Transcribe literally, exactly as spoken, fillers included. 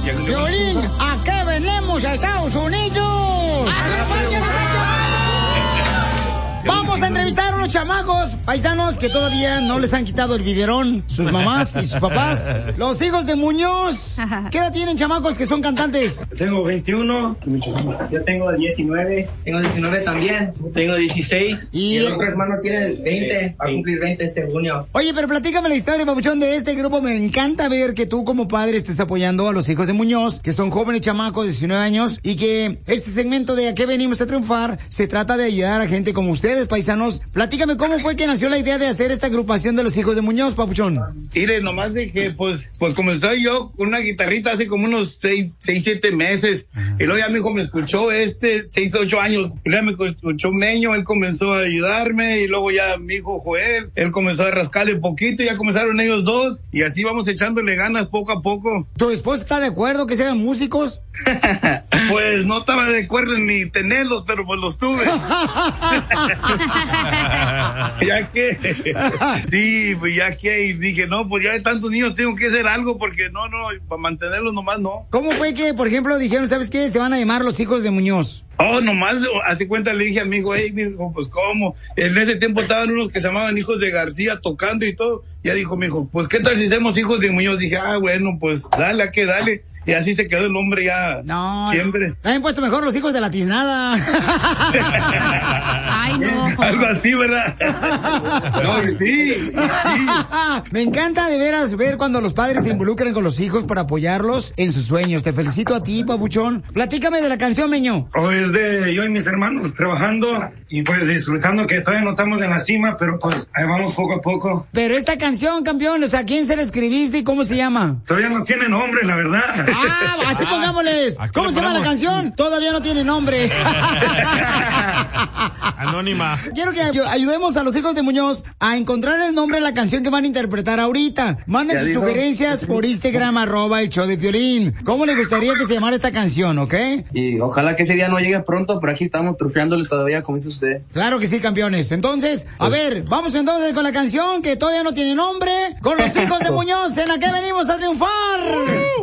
Violín, ¿a qué venimos a Estados Unidos? ¡A triunfar, que nos está llamando! Vamos a entrevistar a unos chamacos paisanos que todavía no les han quitado el biberón, sus mamás y sus papás. Los hijos de Muñoz. ¿Qué edad tienen, chamacos, que son cantantes? Tengo veintiuno. Yo tengo diecinueve. Tengo diecinueve también. Tengo dieciséis. Y, y el otro hermano tiene veinte. Va a cumplir veinte este junio. Oye, pero platícame la historia, papuchón, de este grupo. Me encanta ver que tú como padre estés apoyando a los hijos de Muñoz, que son jóvenes chamacos de diecinueve años, y que este segmento de ¿A qué venimos a triunfar? Se trata de ayudar a gente como ustedes, paisanos. Platícame cómo fue que nació la idea de hacer esta agrupación de los hijos de Muñoz, papuchón. Mire, nomás de que pues pues comenzó yo con una guitarrita hace como unos seis, seis, siete meses. Uh-huh. Y luego ya mi hijo me escuchó este, seis, ocho años. Y luego me escuchó Meño, él comenzó a ayudarme. Y luego ya mi hijo Joel, él comenzó a rascarle poquito. Y ya comenzaron ellos dos. Y así vamos echándole ganas poco a poco. ¿Tu esposa está de acuerdo que sean músicos? Pues no estaba de acuerdo ni tenerlos, pero pues los tuve. Ya que, sí, pues ya que, y dije, no, pues ya de tantos niños tengo que hacer algo, porque no, no, para mantenerlos nomás no. ¿Cómo fue que, por ejemplo, dijeron, ¿sabes qué? Se van a llamar los hijos de Muñoz. Oh, nomás, hace cuenta le dije a mi hijo, hey, mi hijo, pues cómo, en ese tiempo estaban unos que se llamaban hijos de García tocando y todo, ya dijo mi hijo, pues qué tal si hacemos hijos de Muñoz. Dije, ah, bueno, pues dale, a que dale. Y así se quedó el nombre ya no, siempre. No. Han puesto mejor los hijos de la tiznada. Ay, no. Algo así, ¿verdad? No, sí, sí. Me encanta de veras ver cuando los padres se involucran con los hijos para apoyarlos en sus sueños. Te felicito a ti, papuchón. Platícame de la canción, Meño. Oh, es de yo y mis hermanos trabajando y pues disfrutando, que todavía no estamos en la cima, pero pues ahí vamos poco a poco. Pero esta canción, campeón, o sea, ¿a quién se la escribiste y cómo se llama? Todavía no tiene nombre, la verdad. Ah, así pongámosles. ¿Cómo se llama la canción? Todavía no tiene nombre. Anónima. Quiero que ayudemos a los hijos de Muñoz a encontrar el nombre de la canción que van a interpretar ahorita. Manden sus dijo? sugerencias por Instagram, arroba el show de Piolín. ¿Cómo les gustaría que se llamara esta canción, ok? Y ojalá que ese día no llegue pronto, pero aquí estamos trufeándole todavía, como dice usted. Claro que sí, campeones. Entonces, a ver, vamos entonces con la canción que todavía no tiene nombre, con los hijos de Muñoz, en la que venimos a triunfar.